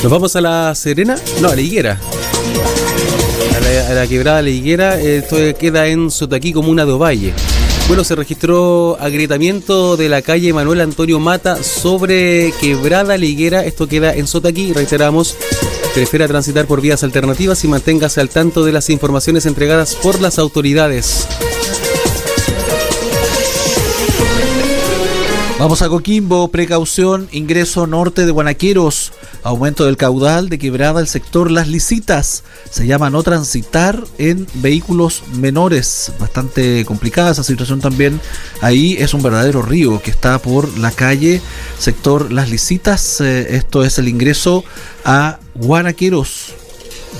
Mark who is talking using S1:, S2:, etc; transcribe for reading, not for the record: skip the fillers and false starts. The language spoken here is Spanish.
S1: Nos vamos a La Serena, no, a La Higuera. A la quebrada La Higuera, esto queda en Sotaquí, comuna de Ovalle. Bueno, se registró agrietamiento de la calle Manuel Antonio Mata sobre quebrada La Higuera, esto queda en Sotaquí, reiteramos. Prefiera transitar por vías alternativas y manténgase al tanto de las informaciones entregadas por las autoridades.
S2: Vamos a Coquimbo, precaución, ingreso norte de Guanaqueros, aumento del caudal de quebrada el sector Las Lisitas, se llama no transitar en vehículos menores, bastante complicada esa situación también, ahí es un verdadero río que está por la calle sector Las Lisitas, esto es el ingreso a Guanaqueros.